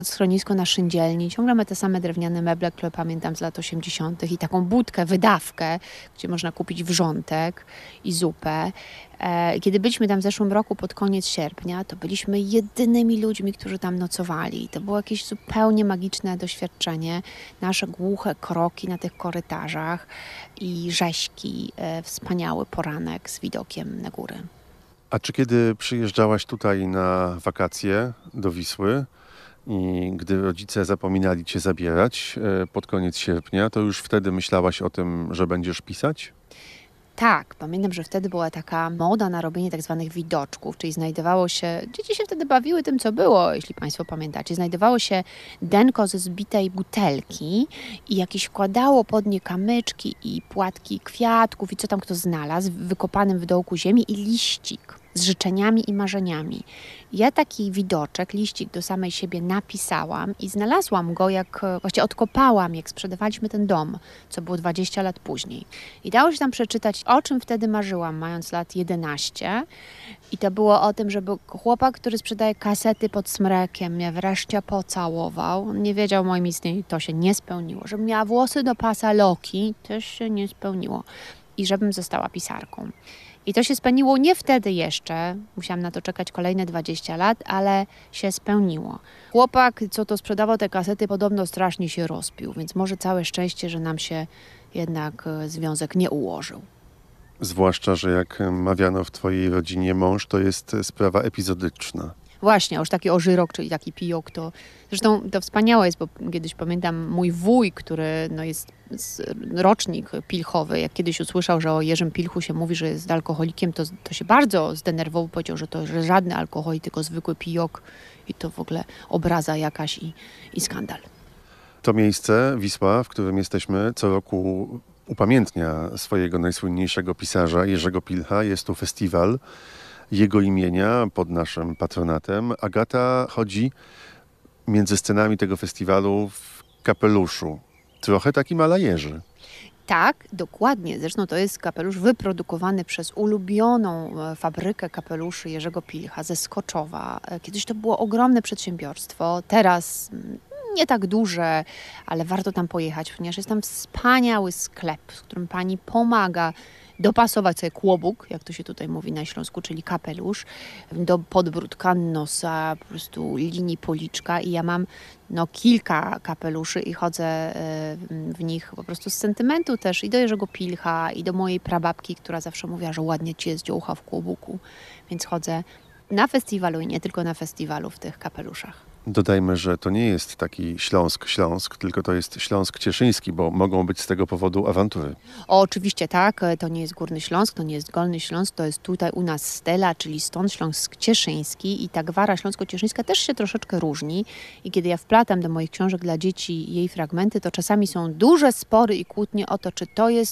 schronisko na Szyndzielni. Ciągle mamy te same drewniane meble, które pamiętam z lat 80. i taką budkę, wydawkę, gdzie można kupić wrzątek i zupę. Kiedy byliśmy tam w zeszłym roku pod koniec sierpnia, to byliśmy jedynymi ludźmi, którzy tam nocowali. To było jakieś zupełnie magiczne doświadczenie. Nasze głuche kroki na tych korytarzach i rzeźki, wspaniały poranek z widokiem na góry. A czy kiedy przyjeżdżałaś tutaj na wakacje do Wisły i gdy rodzice zapominali cię zabierać pod koniec sierpnia, to już wtedy myślałaś o tym, że będziesz pisać? Tak, pamiętam, że wtedy była taka moda na robienie tak zwanych widoczków, czyli znajdowało się, dzieci się wtedy bawiły tym, co było, jeśli Państwo pamiętacie, znajdowało się denko ze zbitej butelki i jakieś wkładało pod nie kamyczki i płatki kwiatków i co tam kto znalazł w wykopanym w dołku ziemi i liścik z życzeniami i marzeniami. Ja taki widoczek, liścik do samej siebie napisałam i znalazłam go, właściwie odkopałam, jak sprzedawaliśmy ten dom, co było 20 lat później. I dało się tam przeczytać, o czym wtedy marzyłam, mając lat 11. I to było o tym, żeby chłopak, który sprzedaje kasety pod smrekiem, mnie wreszcie pocałował. On nie wiedział o moim istnieniu, to się nie spełniło. Żebym miała włosy do pasa Loki, też się nie spełniło. I żebym została pisarką. I to się spełniło nie wtedy jeszcze, musiałam na to czekać kolejne 20 lat, ale się spełniło. Chłopak, co to sprzedawał te kasety, podobno strasznie się rozpił, więc może całe szczęście, że nam się jednak związek nie ułożył. Zwłaszcza, że jak mawiano w twojej rodzinie, mąż to jest sprawa epizodyczna. Właśnie, już taki ożyrok, czyli taki pijok, to zresztą to wspaniałe jest, bo kiedyś pamiętam mój wuj, który jest rocznik pilchowy, jak kiedyś usłyszał, że o Jerzym Pilchu się mówi, że jest alkoholikiem, to się bardzo zdenerwował, powiedział, że żadny alkoholik, tylko zwykły pijok i to w ogóle obraza jakaś i skandal. To miejsce, Wisła, w którym jesteśmy, co roku upamiętnia swojego najsłynniejszego pisarza, Jerzego Pilcha. Jest tu festiwal jego imienia pod naszym patronatem. Agata chodzi między scenami tego festiwalu w kapeluszu. Trochę taki mala Jerzy. Tak, dokładnie. Zresztą to jest kapelusz wyprodukowany przez ulubioną fabrykę kapeluszy Jerzego Pilcha ze Skoczowa. Kiedyś to było ogromne przedsiębiorstwo. Teraz nie tak duże, ale warto tam pojechać, ponieważ jest tam wspaniały sklep, z którym pani pomaga dopasować sobie kłobuk, jak to się tutaj mówi na Śląsku, czyli kapelusz, do podbródka, nosa, po prostu linii policzka i ja mam kilka kapeluszy i chodzę w nich po prostu z sentymentu też i do Jerzego Pilcha i do mojej prababki, która zawsze mówiła, że ładnie ci jest dziołcha w kłobuku, więc chodzę na festiwalu i nie tylko na festiwalu w tych kapeluszach. Dodajmy, że to nie jest taki Śląsk, tylko to jest Śląsk Cieszyński, bo mogą być z tego powodu awantury. Oczywiście tak, to nie jest Górny Śląsk, to nie jest Dolny Śląsk, to jest tutaj u nas Stela, czyli stąd Śląsk Cieszyński i ta gwara śląsko-cieszyńska też się troszeczkę różni i kiedy ja wplatam do moich książek dla dzieci jej fragmenty, to czasami są duże spory i kłótnie o to, czy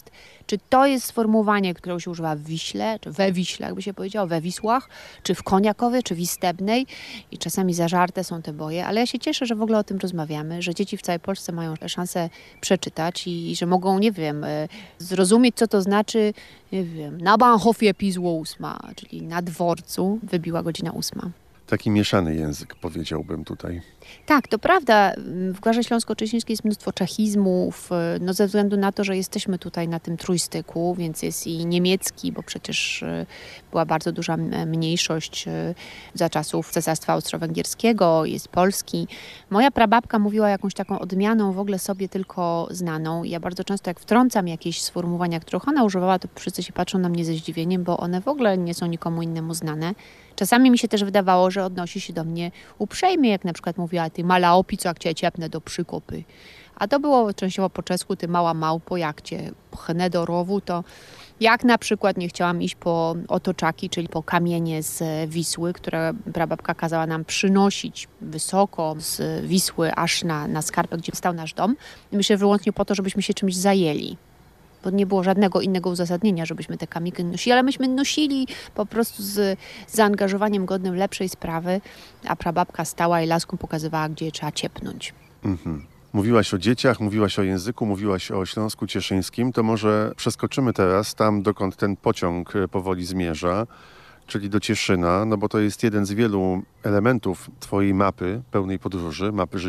to jest sformułowanie, które się używa w Wiśle, czy we Wiśle, jakby się powiedziało, we Wisłach, czy w Koniakowie, czy w Istebnej i czasami zażarte są te boje, ale ja się cieszę, że w ogóle o tym rozmawiamy, że dzieci w całej Polsce mają szansę przeczytać i że mogą, nie wiem, zrozumieć, co to znaczy, nie wiem, na Bahnhofie pisło 8, czyli na dworcu wybiła godzina 8. Taki mieszany język, powiedziałbym tutaj. Tak, to prawda. W Gwarze Śląsko-Cieszyńskiej jest mnóstwo czechizmów, ze względu na to, że jesteśmy tutaj na tym trójstyku, więc jest i niemiecki, bo przecież była bardzo duża mniejszość za czasów Cesarstwa Austro-Węgierskiego, jest polski. Moja prababka mówiła jakąś taką odmianą w ogóle sobie tylko znaną. Ja bardzo często jak wtrącam jakieś sformułowania, których ona używała, to wszyscy się patrzą na mnie ze zdziwieniem, bo one w ogóle nie są nikomu innemu znane. Czasami mi się też wydawało, że odnosi się do mnie uprzejmie, jak na przykład mówiła, ty mala opico, jak cię ciepnę do przykopy. A to było częściowo po czesku, ty mała małpo, jak cię pchnę do rowu, to jak na przykład nie chciałam iść po otoczaki, czyli po kamienie z Wisły, które prababka kazała nam przynosić wysoko z Wisły aż na skarpę, gdzie stał nasz dom. I myślę wyłącznie po to, żebyśmy się czymś zajęli. Bo nie było żadnego innego uzasadnienia, żebyśmy te kamiki nosili, ale myśmy nosili po prostu z zaangażowaniem godnym lepszej sprawy, a prababka stała i laską pokazywała, gdzie je trzeba ciepnąć. Mówiłaś o dzieciach, mówiłaś o języku, mówiłaś o Śląsku Cieszyńskim, to może przeskoczymy teraz tam, dokąd ten pociąg powoli zmierza, czyli do Cieszyna, no bo to jest jeden z wielu elementów Twojej mapy pełnej podróży, mapy